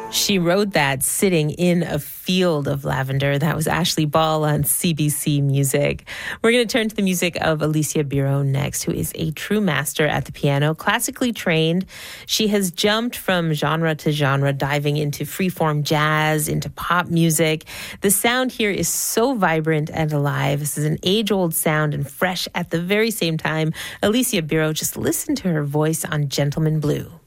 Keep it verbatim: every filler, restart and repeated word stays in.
She wrote that sitting in a field of lavender. That was Ashley Ball on C B C Music. We're going to turn to the music of Alicia Biro next, who is a true master at the piano, classically trained. She has jumped from genre to genre, diving into freeform jazz, into pop music. The sound here is so vibrant and alive. This is an age-old sound and fresh at the very same time. Alicia Biro, just listen to her voice on Gentleman Blue.